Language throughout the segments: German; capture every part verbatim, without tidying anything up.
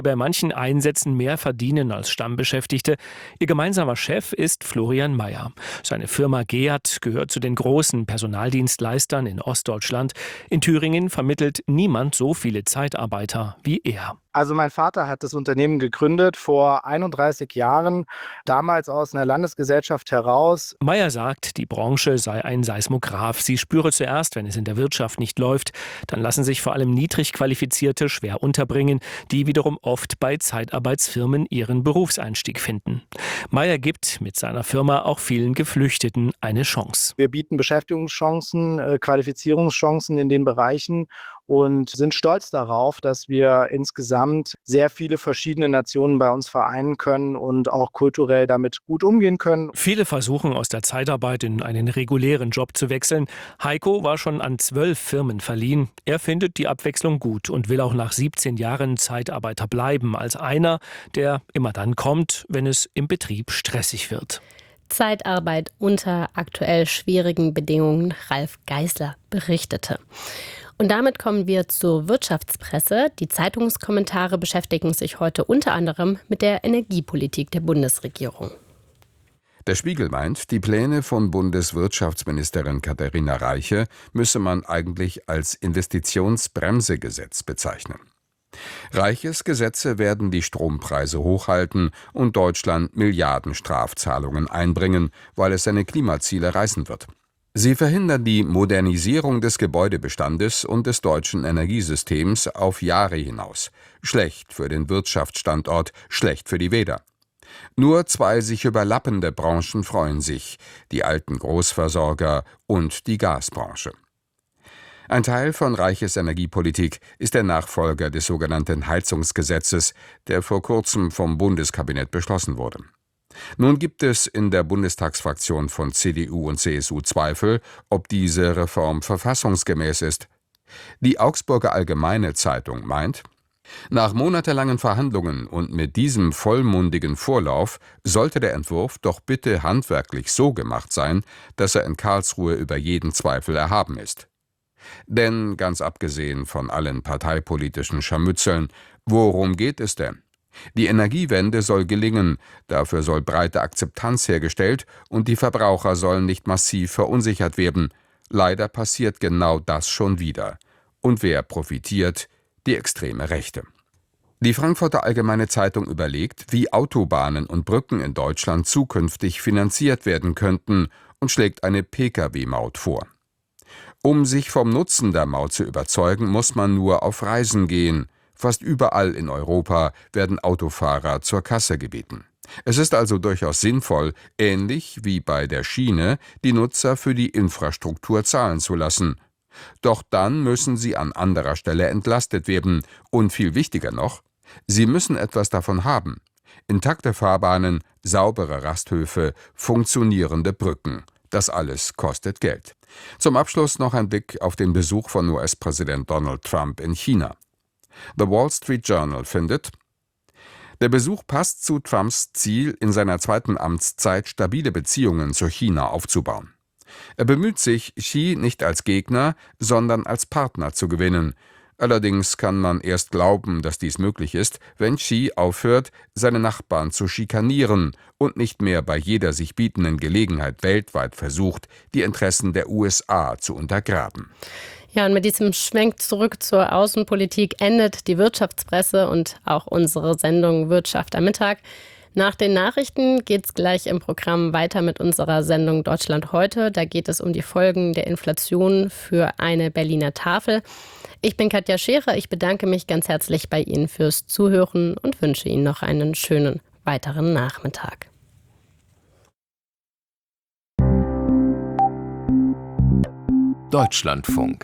bei manchen Einsätzen mehr verdienen als Stammbeschäftigte. Ihr gemeinsamer Chef ist Florian Mayer. Seine Firma GEAT gehört zu den großen Personaldienstleistern in Ostdeutschland. In Thüringen vermittelt niemand so viele Zeitarbeiter wie er. Also mein Vater hat das Unternehmen gegründet vor einunddreißig Jahren, damals aus einer Landesgesellschaft heraus. Mayer sagt, die Branche sei ein Seismograph. Sie spüre zuerst, wenn es in der Wirtschaft nicht läuft. Dann lassen sich vor allem niedrig Qualifizierte schwer unterbringen, die wiederum oft bei Zeitarbeitsfirmen ihren Berufseinstieg finden. Mayer gibt mit seiner Firma auch vielen Geflüchteten eine Chance. Wir bieten Beschäftigungschancen, Qualifizierungschancen in den Bereichen und sind stolz darauf, dass wir insgesamt sehr viele verschiedene Nationen bei uns vereinen können und auch kulturell damit gut umgehen können. Viele versuchen aus der Zeitarbeit in einen regulären Job zu wechseln. Heiko war schon an zwölf Firmen verliehen. Er findet die Abwechslung gut und will auch nach siebzehn Jahren Zeitarbeiter bleiben, als einer, der immer dann kommt, wenn es im Betrieb stressig wird. Zeitarbeit unter aktuell schwierigen Bedingungen, Ralf Geisler berichtete. Und damit kommen wir zur Wirtschaftspresse. Die Zeitungskommentare beschäftigen sich heute unter anderem mit der Energiepolitik der Bundesregierung. Der Spiegel meint, die Pläne von Bundeswirtschaftsministerin Katharina Reiche müsse man eigentlich als Investitionsbremsegesetz bezeichnen. Reiches Gesetze werden die Strompreise hochhalten und Deutschland Milliardenstrafzahlungen einbringen, weil es seine Klimaziele reißen wird. Sie verhindern die Modernisierung des Gebäudebestandes und des deutschen Energiesystems auf Jahre hinaus. Schlecht für den Wirtschaftsstandort, schlecht für die Wähler. Nur zwei sich überlappende Branchen freuen sich, die alten Großversorger und die Gasbranche. Ein Teil von Reiches Energiepolitik ist der Nachfolger des sogenannten Heizungsgesetzes, der vor kurzem vom Bundeskabinett beschlossen wurde. Nun gibt es in der Bundestagsfraktion von C D U und C S U Zweifel, ob diese Reform verfassungsgemäß ist. Die Augsburger Allgemeine Zeitung meint, nach monatelangen Verhandlungen und mit diesem vollmundigen Vorlauf sollte der Entwurf doch bitte handwerklich so gemacht sein, dass er in Karlsruhe über jeden Zweifel erhaben ist. Denn ganz abgesehen von allen parteipolitischen Scharmützeln, worum geht es denn? Die Energiewende soll gelingen, dafür soll breite Akzeptanz hergestellt und die Verbraucher sollen nicht massiv verunsichert werden. Leider passiert genau das schon wieder. Und wer profitiert? Die extreme Rechte. Die Frankfurter Allgemeine Zeitung überlegt, wie Autobahnen und Brücken in Deutschland zukünftig finanziert werden könnten und schlägt eine Pkw-Maut vor. Um sich vom Nutzen der Maut zu überzeugen, muss man nur auf Reisen gehen. Fast überall in Europa werden Autofahrer zur Kasse gebeten. Es ist also durchaus sinnvoll, ähnlich wie bei der Schiene, die Nutzer für die Infrastruktur zahlen zu lassen. Doch dann müssen sie an anderer Stelle entlastet werden. Und viel wichtiger noch, sie müssen etwas davon haben. Intakte Fahrbahnen, saubere Rasthöfe, funktionierende Brücken. Das alles kostet Geld. Zum Abschluss noch ein Blick auf den Besuch von U S-Präsident Donald Trump in China. The Wall Street Journal findet, der Besuch passt zu Trumps Ziel, in seiner zweiten Amtszeit stabile Beziehungen zu China aufzubauen. Er bemüht sich, Xi nicht als Gegner, sondern als Partner zu gewinnen. Allerdings kann man erst glauben, dass dies möglich ist, wenn Xi aufhört, seine Nachbarn zu schikanieren und nicht mehr bei jeder sich bietenden Gelegenheit weltweit versucht, die Interessen der U S A zu untergraben. Ja, und mit diesem Schwenk zurück zur Außenpolitik endet die Wirtschaftspresse und auch unsere Sendung Wirtschaft am Mittag. Nach den Nachrichten geht es gleich im Programm weiter mit unserer Sendung Deutschland heute. Da geht es um die Folgen der Inflation für eine Berliner Tafel. Ich bin Katja Scherer. Ich bedanke mich ganz herzlich bei Ihnen fürs Zuhören und wünsche Ihnen noch einen schönen weiteren Nachmittag. Deutschlandfunk.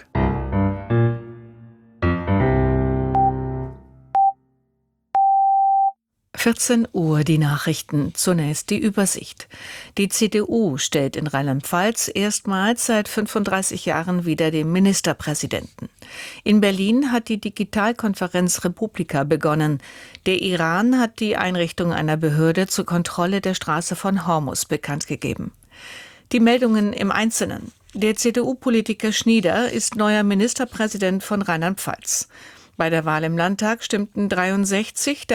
vierzehn Uhr die Nachrichten. Zunächst die Übersicht. Die C D U stellt in Rheinland-Pfalz erstmals seit fünfunddreißig Jahren wieder den Ministerpräsidenten. In Berlin hat die Digitalkonferenz Republika begonnen. Der Iran hat die Einrichtung einer Behörde zur Kontrolle der Straße von Hormuz bekannt gegeben. Die Meldungen im Einzelnen. Der C D U-Politiker Schnieder ist neuer Ministerpräsident von Rheinland-Pfalz. Bei der Wahl im Landtag stimmten dreiundsechzig der